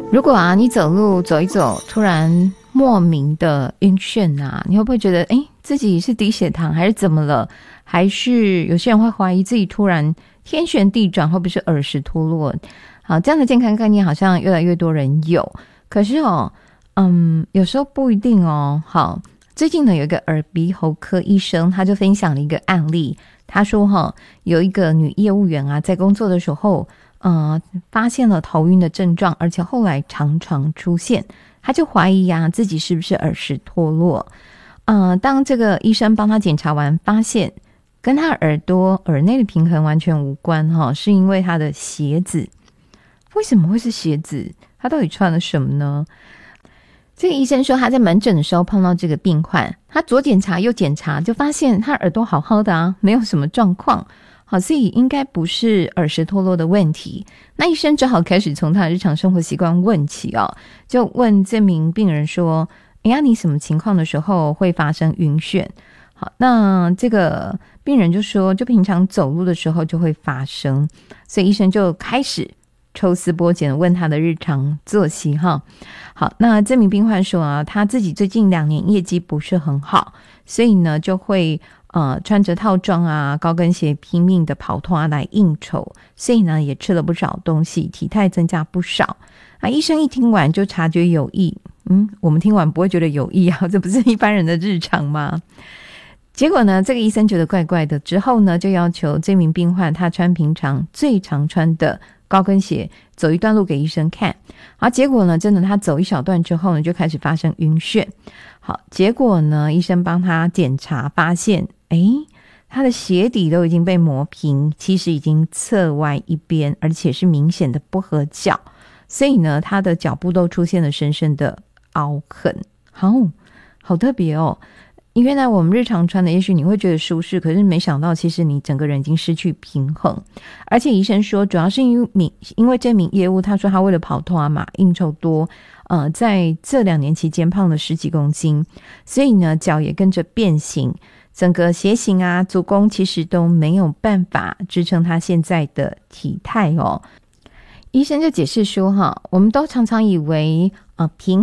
如果你走路走一走，突然莫名的晕眩你会不会觉得自己是低血糖还是怎么了？还是有些人会怀疑自己突然天旋地转，会不会是耳石脱落？好，这样的健康概念好像越来越多人有，可是有时候不一定哦。好，最近呢有一个耳鼻喉科医生，他就分享了一个案例。他说有一个女业务员在工作的时候发现了头晕的症状，而且后来常常出现，他就怀疑自己是不是耳石脱落。当这个医生帮他检查完，发现跟他耳内的平衡完全无关是因为他的鞋子。为什么会是鞋子？他到底穿了什么呢？这个医生说他在门诊的时候碰到这个病患，他左检查右检查，就发现他耳朵好好的没有什么状况，好，所以应该不是耳石脱落的问题。那医生只好开始从他的日常生活习惯问起就问这名病人说，你什么情况的时候会发生晕眩？好，那这个病人就说，就平常走路的时候就会发生。所以医生就开始抽丝剥茧问他的日常作息好，那这名病患说他自己最近2年业绩不是很好，所以呢就会穿着套装高跟鞋拼命的跑脱来应酬，所以呢也吃了不少东西，体态增加不少。医生一听完就察觉有异，我们听完不会觉得有异这不是一般人的日常吗？结果呢这个医生觉得怪怪的，之后呢就要求这名病患他穿平常最常穿的高跟鞋走一段路给医生看。好，结果呢真的他走一小段之后呢就开始发生晕眩。好，结果呢医生帮他检查发现他的鞋底都已经被磨平，其实已经侧歪一边，而且是明显的不合脚，所以呢他的脚部都出现了深深的凹痕。好特别原来我们日常穿的也许你会觉得舒适，可是没想到其实你整个人已经失去平衡。而且医生说主要是因为这名业务，他说他为了跑脱应酬多在这2年期间胖了10几公斤，所以呢脚也跟着变形，整个鞋型足弓其实都没有办法支撑他现在的体态医生就解释说我们都常常以为平